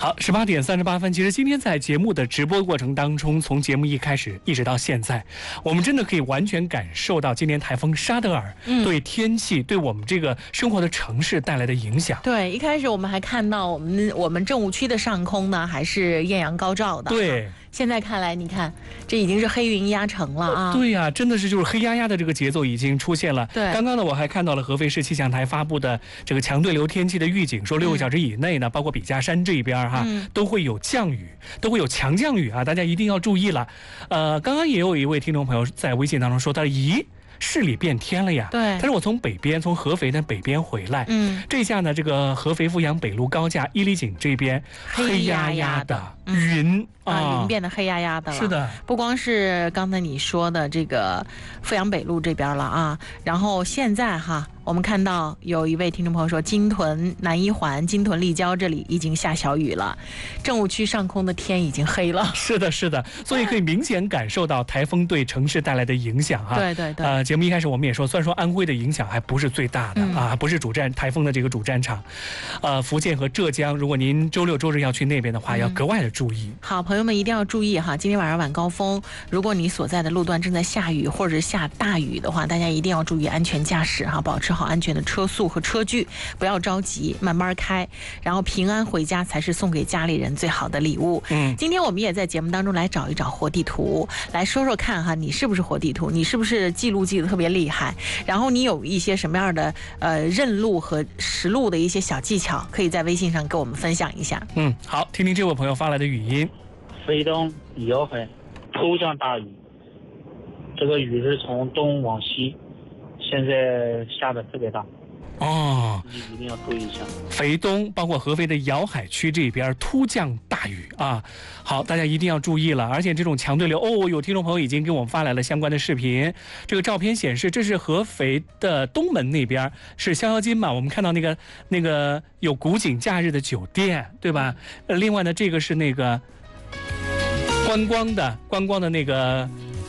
好，18:38。其实今天在节目的直播过程当中，从节目一开始一直到现在，我们真的可以完全感受到今年台风沙德尔对天气、对我们这个生活的城市带来的影响。 对，一开始我们还看到我们政务区的上空呢，还是艳阳高照的。 对。 现在看来，你看，这已经是黑云压城了啊！ 对呀，真的是就是黑压压的这个节奏已经出现了。 对， 刚刚呢，我还看到了合肥市气象台发布的这个强对流天气的预警，说6个小时以内呢，包括笔架山这一边哈，都会有降雨，都会有强降雨啊，大家一定要注意了。刚刚也有一位听众朋友在微信当中说，他咦。市里变天了呀， 对。 但是我从合肥的北边回来，这下呢，这个合肥阜阳北路高架伊犁井这边黑压压的云云变得黑压压的了。 是的， 不光是刚才你说的这个阜阳北路这边了啊，然后现在哈，我们看到有一位听众朋友说，金屯南一环、金屯立交这里已经下小雨了，政务区上空的天已经黑了。 是的，是的，所以可以明显感受到台风对城市带来的影响哈。 对对对。 节目一开始我们也说，虽然说安徽的影响还不是最大的啊，不是台风的这个主战场，福建和浙江，如果您周六周日要去那边的话，要格外的注意。 好，朋友们一定要注意哈，今天晚上晚高峰，如果你所在的路段正在下雨或者下大雨的话，大家一定要注意安全驾驶哈，保持好安全的车速和车距，不要着急，慢慢开，然后平安回家才是送给家里人最好的礼物。今天我们也在节目当中来找一找活地图，来说说看哈，你是不是活地图，你是不是记录记得特别厉害，然后你有一些什么样的认路和识路的一些小技巧，可以在微信上跟我们分享一下。 好，听听这位朋友发来的语音。 飞东遥海突降大雨，这个雨是从东往西，现在下的特别大。你一定要注意一下。 肥东包括合肥的遥海区这边突降大雨啊，好，大家一定要注意了。而且这种强对流有听众朋友已经给我们发来了相关的视频，这个照片显示这是合肥的东门那边，是逍遥津嘛，我们看到那个有古井假日的酒店，对吧？另外呢，这个是那个观光的那个，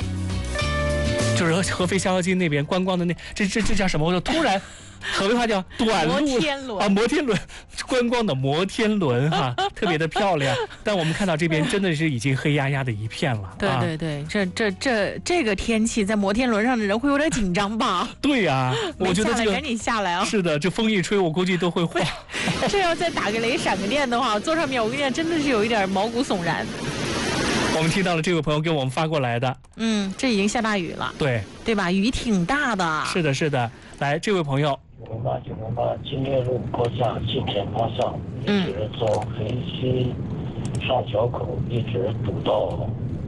就是合肥逍遥津那边观光的这叫什么？我突然合肥话叫短路摩天轮摩天轮，观光的摩天轮哈，特别的漂亮。但我们看到这边真的是已经黑压压的一片了。 对对对，这个天气在摩天轮上的人会有点紧张吧？ 对呀，我觉得这个赶紧下来啊！ 是的，这风一吹，我估计都会晃。 这要再打个雷闪个电的话，坐上面我跟你讲，真的是有一点毛骨悚然。 我们听到了这位朋友给我们发过来的， 这已经下大雨了，对吧？雨挺大的。 是的，是的。来，这位朋友 908金岳路高架进田方向，一直从黑西上桥口一直堵到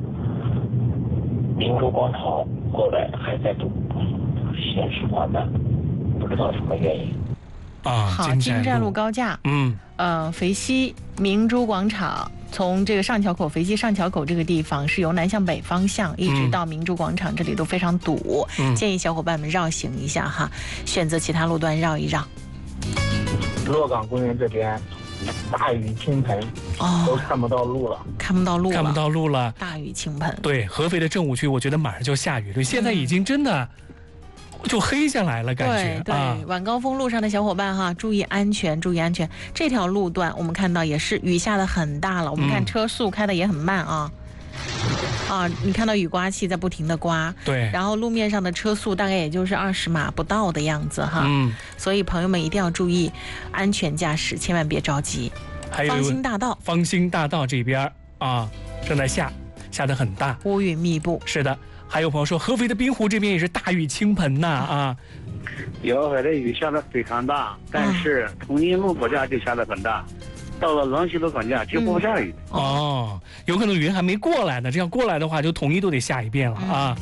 明珠广场过来，还在堵，行驶缓慢，不知道什么原因。 好，金寨路高架，肥西明珠广场，从这个上桥口，肥西上桥口这个地方是由南向北方向一直到明珠广场，这里都非常堵，建议小伙伴们绕行一下哈，选择其他路段绕一绕。 洛岗公园这边大雨倾盆，都看不到路了， 大雨倾盆。 对，合肥的政务区，我觉得马上就下雨了，现在已经真的就黑下来了，感觉。 对，晚高峰路上的小伙伴哈，注意安全，注意安全。这条路段我们看到也是雨下的很大了，我们看车速开的也很慢啊。你看到雨刮器在不停的刮， 对， 然后路面上的车速大概也就是20码不到的样子哈。所以朋友们一定要注意安全驾驶，千万别着急。 还有方兴大道这边正在下得很大， 乌云密布。 是的。还有朋友说，合肥的滨湖这边也是大雨倾盆呐遥海的雨下得非常大，但是同一路高架就下得很大，到了龙溪路高架就不下雨。 有可能云还没过来呢，这样过来的话就统一都得下一遍了啊。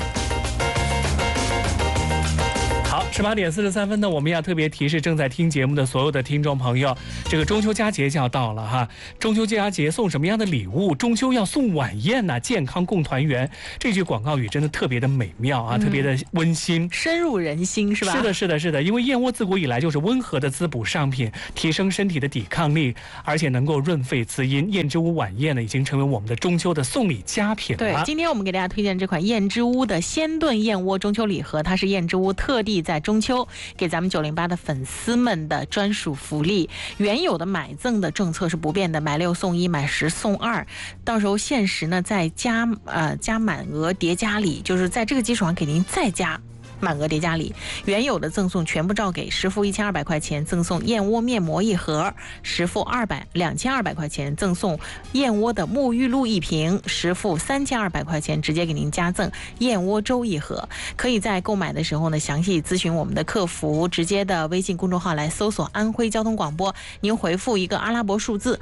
好，18:43呢，我们要特别提示正在听节目的所有的听众朋友，这个中秋佳节就要到了哈。中秋佳节送什么样的礼物？中秋要送晚宴呐，健康共团圆。这句广告语真的特别的美妙啊，特别的温馨， 深入人心，是吧？ 是的，因为燕窝自古以来就是温和的滋补上品，提升身体的抵抗力，而且能够润肺滋阴。燕之屋晚宴呢，已经成为我们的中秋的送礼佳品了。 对，今天我们给大家推荐这款燕之屋的鲜炖燕窝中秋礼盒，它是燕之屋特地在中秋，给咱们908的粉丝们的专属福利。原有的买赠的政策是不变的，买6送1，买10送2，到时候限时呢再加满额叠加礼，就是在这个基础上给您再加满额叠加礼，原有的赠送全部照给，10付1200块钱赠送燕窝面膜1盒，10付2200块钱赠送燕窝的沐浴露1瓶，10付3200块钱直接给您加赠燕窝粥1盒。可以在购买的时候呢，详细咨询我们的客服，直接的微信公众号来搜索安徽交通广播，您回复一个阿拉伯数字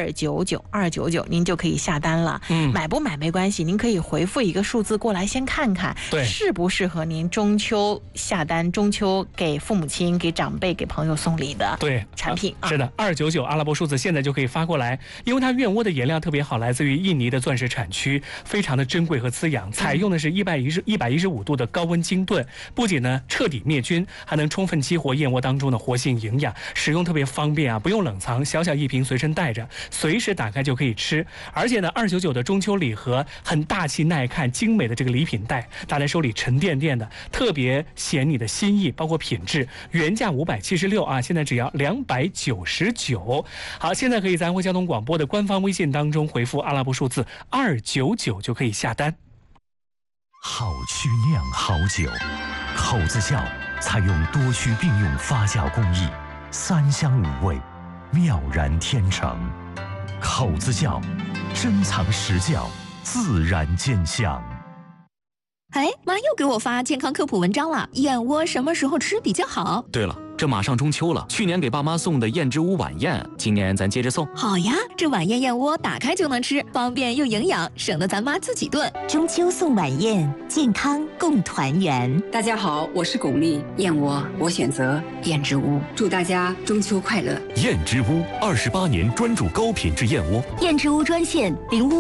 299，您就可以下单了。买不买没关系，您可以回复一个数字过来，先看看适不适合您中秋下单，中秋给父母亲、给长辈、给朋友送礼的产品。 是的，299阿拉伯数字现在就可以发过来，因为它燕窝的颜料特别好，来自于印尼的钻石产区，非常的珍贵和滋养，采用的是115度的高温精炖，不仅呢彻底灭菌，还能充分激活燕窝当中的活性营养，使用特别方便啊，不用冷藏，小小一瓶随身带着，随时打开就可以吃。而且呢299的中秋礼盒很大气耐看精美的这个礼品袋，拿在手里沉甸甸的，特别显你的心意，包括品质。原价576啊，现在只要299。好，现在可以在安徽交通广播的官方微信当中回复阿拉伯数字299就可以下单。 好曲酿好酒，口子窖采用多曲并用发酵工艺，3香5味，妙然天成。口子窖珍藏实窖，自然见香。 哎，妈又给我发健康科普文章了，燕窝什么时候吃比较好？ 对了，这马上中秋了，去年给爸妈送的燕之屋晚宴，今年咱接着送。 好呀，这晚宴燕窝打开就能吃，方便又营养，省得咱妈自己炖。 中秋送晚宴，健康共团圆。 大家好，我是巩俐，燕窝我选择燕之屋，祝大家中秋快乐。 燕之屋28年专注高品质燕窝。 燕之屋专线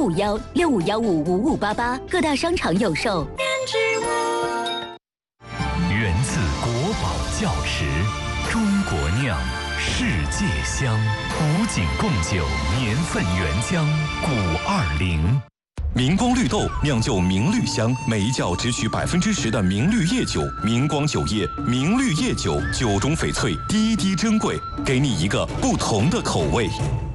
0551651588，各大商场有售。 源自国宝窖池，中国酿，世界香，古井贡酒年份原浆520。 明光绿豆酿就明绿香，每一窖只取10%的明绿叶酒，明光酒业明绿叶酒，酒中翡翠，滴滴珍贵，给你一个不同的口味。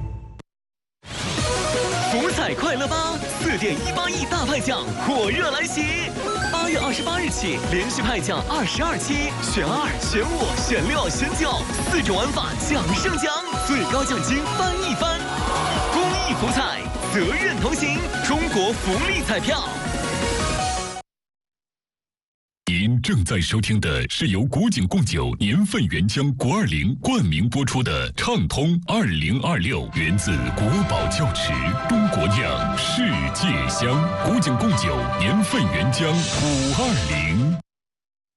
福彩快乐吧，4.18亿大派奖火热来袭！8月28日起，连续派奖22期，选2、选5、选6、选9，4种玩法奖胜奖，最高奖金翻一番。公益福彩，责任同行，中国福利彩票。 您正在收听的是由古井贡酒年份原浆520冠名播出的《畅通2026》，源自国宝窖池，中国酿，世界香。古井贡酒年份原浆520。